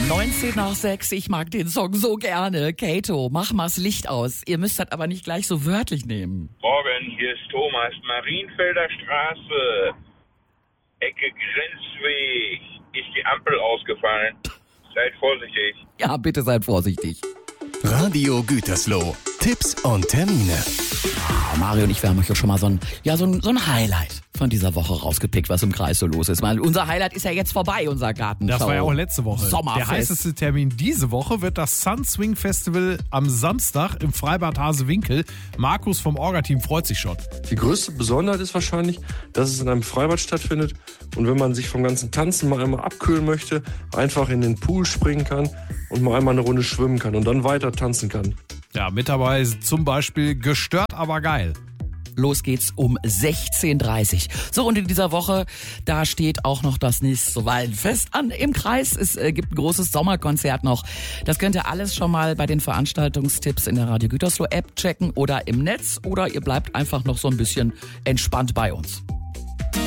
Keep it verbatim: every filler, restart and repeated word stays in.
neunzehn nach sechs, ich mag den Song so gerne. Kato, mach mal's Licht aus. Ihr müsst das aber nicht gleich so wörtlich nehmen. Morgen, hier ist Thomas, Marienfelder Straße, Ecke Grenzweg. Ist die Ampel ausgefallen? Seid vorsichtig. Ja, bitte seid vorsichtig. Radio Gütersloh. Tipps und Termine. Mario und ich, wir haben euch ja schon mal so ein, ja, so ein, so ein Highlight von dieser Woche rausgepickt, was im Kreis so los ist. Weil unser Highlight ist ja jetzt vorbei, unser Garten. Das war ja auch letzte Woche. Sommerfest. Der heißeste Termin diese Woche wird das Sun Swing Festival am Samstag im Freibad Hasewinkel. Markus vom Orga-Team freut sich schon. Die größte Besonderheit ist wahrscheinlich, dass es in einem Freibad stattfindet und wenn man sich vom ganzen Tanzen mal einmal abkühlen möchte, einfach in den Pool springen kann und mal einmal eine Runde schwimmen kann und dann weiter tanzen kann. Ja, mit dabei zum Beispiel Gestört, aber geil. Los geht's um sechzehn Uhr dreißig. So, und in dieser Woche, da steht auch noch das nächste Waldfest an im Kreis. Es äh, gibt ein großes Sommerkonzert noch. Das könnt ihr alles schon mal bei den Veranstaltungstipps in der Radio Gütersloh App checken oder im Netz. Oder ihr bleibt einfach noch so ein bisschen entspannt bei uns.